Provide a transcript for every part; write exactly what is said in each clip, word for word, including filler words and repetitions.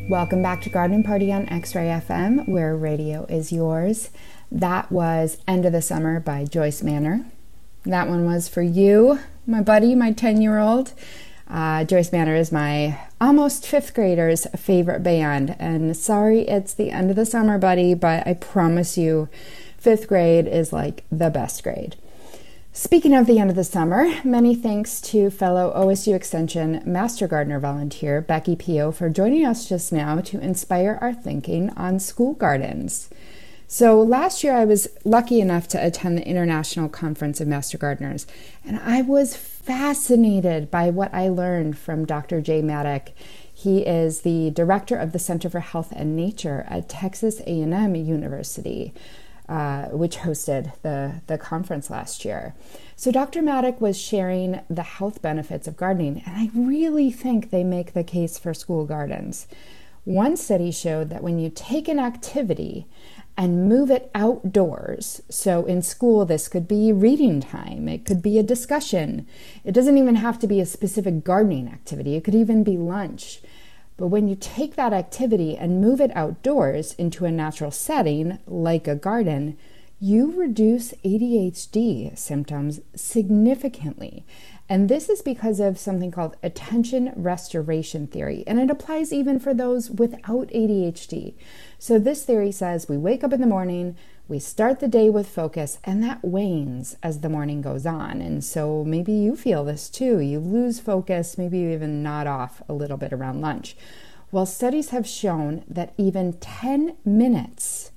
Welcome back to Garden Party on X-Ray F M, where radio is yours. That was End of the Summer by Joyce Manor. That one was for you, my buddy, my ten-year-old. Uh, Joyce Manor is my almost fifth grader's favorite band. And sorry it's the end of the summer, buddy, but I promise you, fifth grade is like the best grade. Speaking of the end of the summer, many thanks to fellow O S U Extension Master Gardener volunteer Becky Pio for joining us just now to inspire our thinking on school gardens. So last year I was lucky enough to attend the International Conference of Master Gardeners, and I was fascinated by what I learned from Doctor Jay Maddock. He is the director of the Center for Health and Nature at Texas A and M University. Uh, which hosted the, the conference last year. So Doctor Maddock was sharing the health benefits of gardening, and I really think they make the case for school gardens. One study showed that when you take an activity and move it outdoors, so in school this could be reading time, it could be a discussion, it doesn't even have to be a specific gardening activity, it could even be lunch. But when you take that activity and move it outdoors into a natural setting, like a garden, you reduce A D H D symptoms significantly. And this is because of something called attention restoration theory. And it applies even for those without A D H D. So this theory says we wake up in the morning, we start the day with focus, and that wanes as the morning goes on. And so maybe you feel this too. You lose focus, maybe you even nod off a little bit around lunch. Well, studies have shown that even ten minutes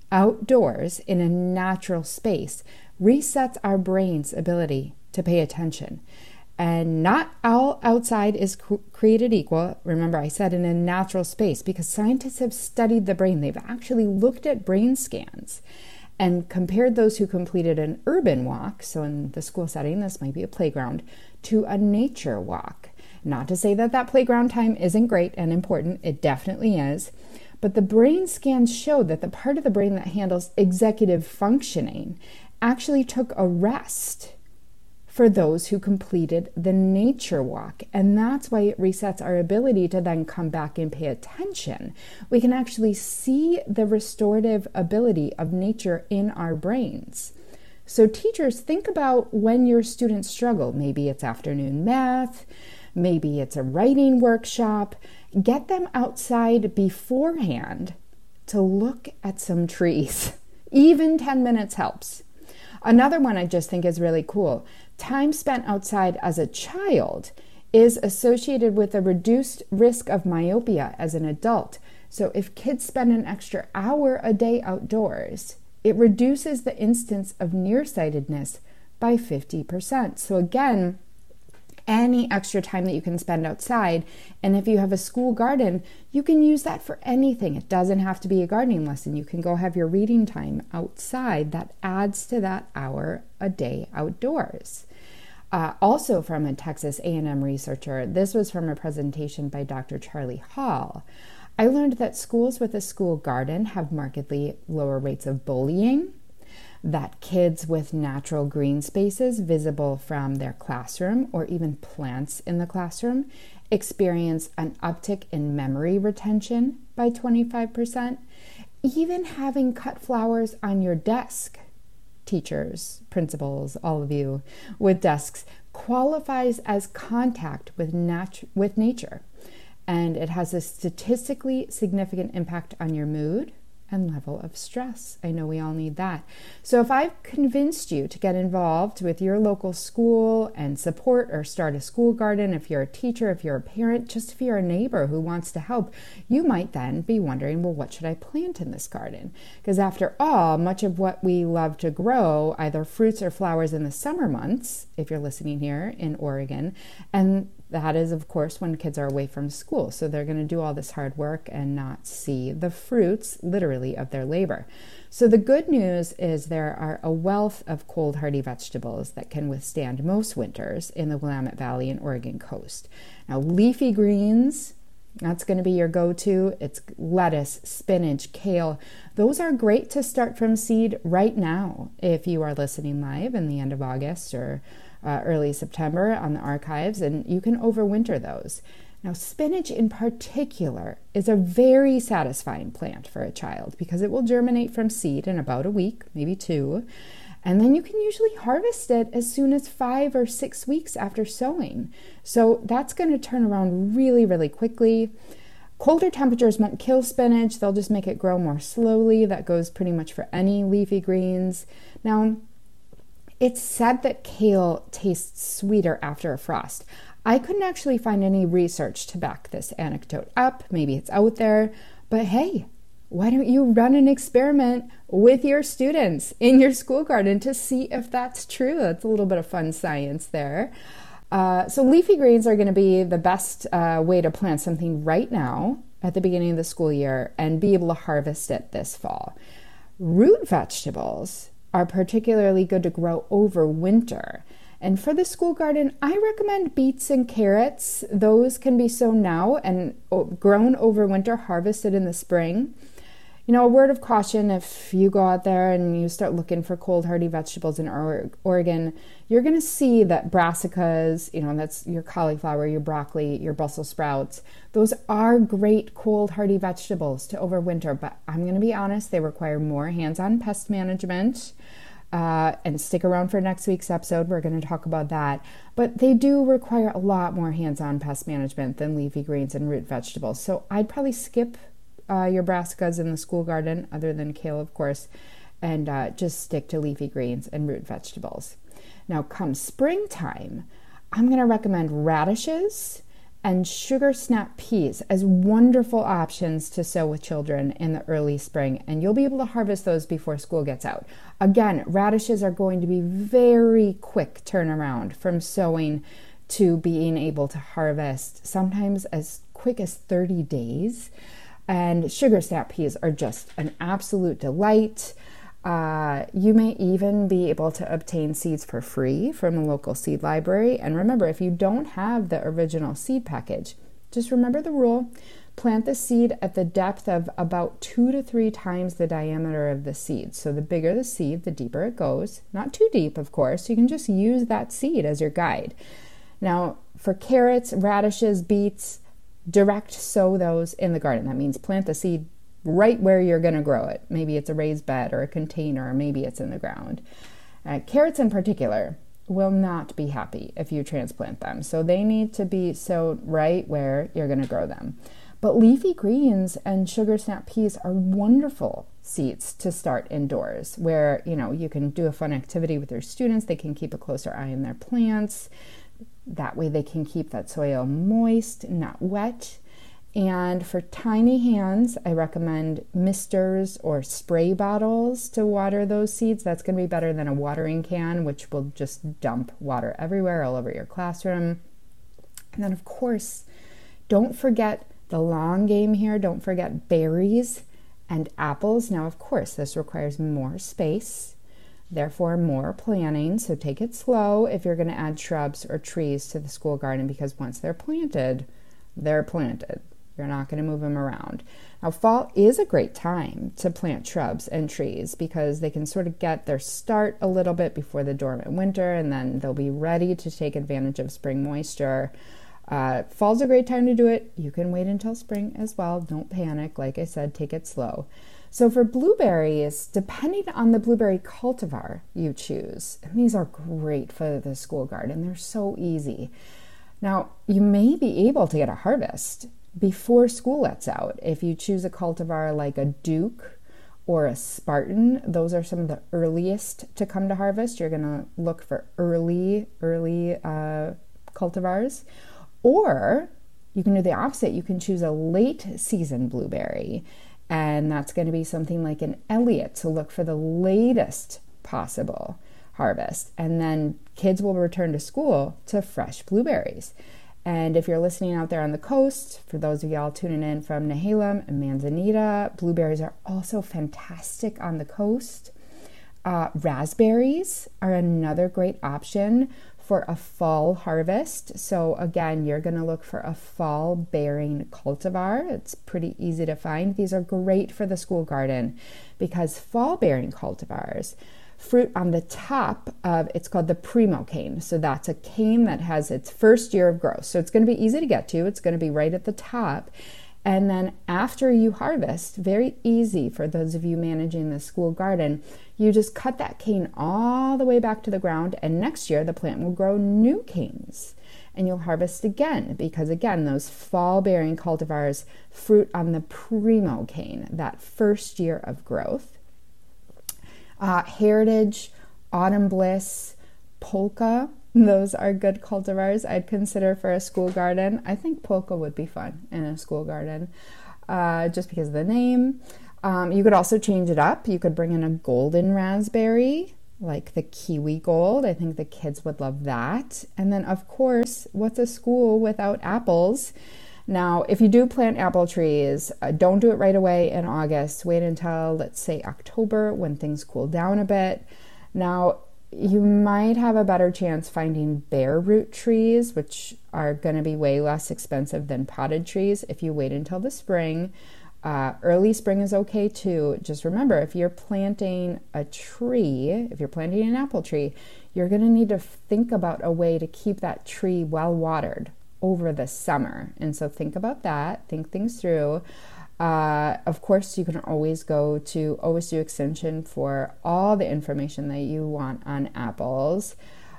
outdoors in a natural space resets our brain's ability to pay attention. And not all outside is created equal. Remember, I said in a natural space, because scientists have studied the brain. They've actually looked at brain scans and compared those who completed an urban walk, so in the school setting, this might be a playground, to a nature walk. Not to say that that playground time isn't great and important. It definitely is. But the brain scans showed that the part of the brain that handles executive functioning actually took a rest for those who completed the nature walk. And that's why it resets our ability to then come back and pay attention. We can actually see the restorative ability of nature in our brains. So teachers, think about when your students struggle. Maybe it's afternoon math, maybe it's a writing workshop. Get them outside beforehand to look at some trees. Even ten minutes helps. Another one I just think is really cool. Time spent outside as a child is associated with a reduced risk of myopia as an adult. So if kids spend an extra hour a day outdoors, it reduces the instance of nearsightedness by fifty percent. So again, any extra time that you can spend outside, and if you have a school garden, you can use that for anything. It doesn't have to be a gardening lesson. You can go have your reading time outside. That adds to that hour a day outdoors. Uh, also from a Texas A and M researcher, this was from a presentation by Doctor Charlie Hall. I learned that schools with a school garden have markedly lower rates of bullying, that kids with natural green spaces visible from their classroom or even plants in the classroom experience an uptick in memory retention by twenty-five percent. Even having cut flowers on your desk, teachers, principals, all of you with desks, qualifies as contact with nat- with nature. And it has a statistically significant impact on your mood and level of stress. I know we all need that. So if I've convinced you to get involved with your local school and support or start a school garden, if you're a teacher, if you're a parent, just if you're a neighbor who wants to help, you might then be wondering, well, what should I plant in this garden? Because after all, much of what we love to grow, either fruits or flowers in the summer months, if you're listening here in Oregon, and that is, of course, when kids are away from school. So they're going to do all this hard work and not see the fruits, literally, of their labor. So the good news is there are a wealth of cold, hardy vegetables that can withstand most winters in the Willamette Valley and Oregon coast. Now, leafy greens, that's going to be your go-to. It's lettuce, spinach, kale. Those are great to start from seed right now if you are listening live in the end of August or Uh, early September on the archives, and you can overwinter those. Now, spinach in particular is a very satisfying plant for a child because it will germinate from seed in about a week, maybe two, and then you can usually harvest it as soon as five or six weeks after sowing. So that's going to turn around really, really quickly. Colder temperatures won't kill spinach, they'll just make it grow more slowly. That goes pretty much for any leafy greens. Now, it's said that kale tastes sweeter after a frost. I couldn't actually find any research to back this anecdote up. Maybe it's out there, but hey, why don't you run an experiment with your students in your school garden to see if that's true? That's a little bit of fun science there. Uh, so leafy greens are going to be the best uh, way to plant something right now at the beginning of the school year and be able to harvest it this fall. Root vegetables are particularly good to grow over winter. And for the school garden, I recommend beets and carrots. Those can be sown now and grown over winter, harvested in the spring. You know, a word of caution, if you go out there and you start looking for cold hardy vegetables in Oregon, you're going to see that brassicas, you know, that's your cauliflower, your broccoli, your Brussels sprouts, those are great cold hardy vegetables to overwinter. But I'm going to be honest, they require more hands-on pest management. Uh, and stick around for next week's episode. We're going to talk about that. But they do require a lot more hands-on pest management than leafy greens and root vegetables. So I'd probably skip uh, your brassicas in the school garden, other than kale, of course, and uh, just stick to leafy greens and root vegetables. Now, come springtime, I'm going to recommend radishes and sugar snap peas as wonderful options to sow with children in the early spring, and you'll be able to harvest those before school gets out. Again, radishes are going to be very quick turnaround from sowing to being able to harvest, sometimes as quick as thirty days. And sugar snap peas are just an absolute delight. Uh, you may even be able to obtain seeds for free from a local seed library. And remember, if you don't have the original seed package, just remember the rule. Plant the seed at the depth of about two to three times the diameter of the seed. So the bigger the seed, the deeper it goes. Not too deep, of course. You can just use that seed as your guide. Now, for carrots, radishes, beets, direct sow those in the garden. That means plant the seed right where you're going to grow it. Maybe it's a raised bed or a container, or maybe it's in the ground. Uh, carrots in particular will not be happy if you transplant them. So they need to be sowed right where you're going to grow them. But leafy greens and sugar snap peas are wonderful seeds to start indoors, where, you know, you can do a fun activity with your students. They can keep a closer eye on their plants. That way they can keep that soil moist, not wet. And for tiny hands, I recommend misters or spray bottles to water those seeds. That's going to be better than a watering can, which will just dump water everywhere, all over your classroom. And then, of course, don't forget the long game here. Don't forget berries and apples. Now, of course, this requires more space, therefore more planning. So take it slow if you're going to add shrubs or trees to the school garden, because once they're planted, they're planted. You're not going to move them around. Now, fall is a great time to plant shrubs and trees because they can sort of get their start a little bit before the dormant winter, and then they'll be ready to take advantage of spring moisture. Uh, fall's a great time to do it. You can wait until spring as well. Don't panic. Like I said, take it slow. So for blueberries, depending on the blueberry cultivar you choose, and these are great for the school garden. They're so easy. Now, you may be able to get a harvest before school lets out. If you choose a cultivar like a Duke or a Spartan, those are some of the earliest to come to harvest. You're going to look for early, early uh, cultivars. Or you can do the opposite. You can choose a late season blueberry, and that's going to be something like an Elliott, to look for the latest possible harvest. And then kids will return to school to fresh blueberries. And if you're listening out there on the coast, for those of y'all tuning in from Nehalem and Manzanita, blueberries are also fantastic on the coast. Uh, raspberries are another great option for a fall harvest. So again, you're going to look for a fall bearing cultivar. It's pretty easy to find. These are great for the school garden because fall bearing cultivars fruit on the top of, it's called the primo cane. So that's a cane that has its first year of growth. So it's going to be easy to get to. It's going to be right at the top. And then after you harvest, very easy for those of you managing the school garden, you just cut that cane all the way back to the ground, and next year the plant will grow new canes. And you'll harvest again, because again, those fall-bearing cultivars fruit on the primo cane, that first year of growth. Uh, Heritage, Autumn Bliss, Polka, those are good cultivars I'd consider for a school garden. I think Polka would be fun in a school garden, uh, just because of the name. Um, you could also change it up. You could bring in a golden raspberry, like the Kiwi Gold. I think the kids would love that. And then, of course, what's a school without apples? Now, if you do plant apple trees, uh, don't do it right away in August. Wait until, let's say, October, when things cool down a bit. Now, you might have a better chance finding bare root trees, which are going to be way less expensive than potted trees if you wait until the spring. Uh, early spring is okay too. Just remember, if you're planting a tree, if you're planting an apple tree, you're going to need to think about a way to keep that tree well watered over the summer. And so think about that, think things through. Uh, of course, you can always go to O S U Extension for all the information that you want on apples.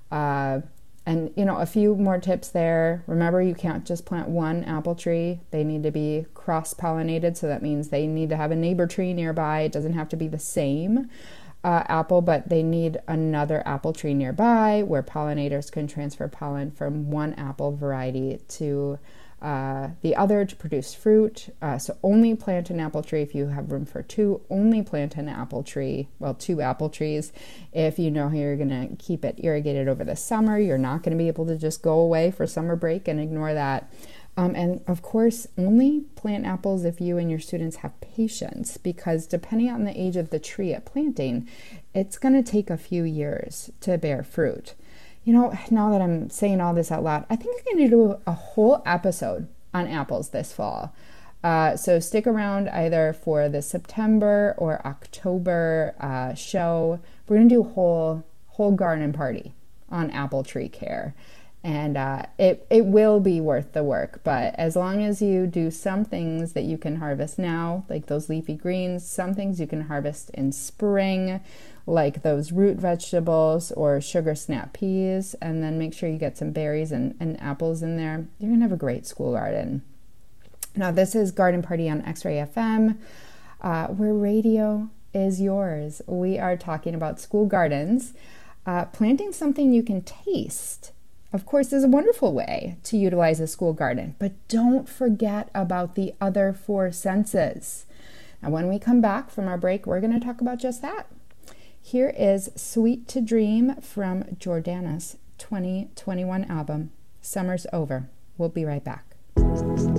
Uh, and, you know, a few more tips there. Remember, you can't just plant one apple tree. They need to be cross-pollinated, so that means they need to have a neighbor tree nearby. It doesn't have to be the same uh, apple, but they need another apple tree nearby where pollinators can transfer pollen from one apple variety to Uh, the other to produce fruit. Uh, so only plant an apple tree if you have room for two. Only plant an apple tree, well, two apple trees, if you know how you're going to keep it irrigated over the summer. You're not going to be able to just go away for summer break and ignore that. Um, and of course, only plant apples if you and your students have patience, because depending on the age of the tree at planting, it's going to take a few years to bear fruit. You know, now that I'm saying all this out loud, I think I'm going to do a whole episode on apples this fall. Uh, so stick around either for the September or October uh, show. We're going to do a whole, whole garden party on apple tree care. And uh, it, it will be worth the work. But as long as you do some things that you can harvest now, like those leafy greens, some things you can harvest in spring, like those root vegetables or sugar snap peas, and then make sure you get some berries and, and apples in there, you're going to have a great school garden. Now, this is Garden Party on X-Ray F M, uh, where radio is yours. We are talking about school gardens. Uh, planting something you can taste, of course, is a wonderful way to utilize a school garden, but don't forget about the other four senses. Now, when we come back from our break, we're going to talk about just that. Here is Sweet to Dream from Jordana's twenty twenty-one album, Summer's Over. We'll be right back.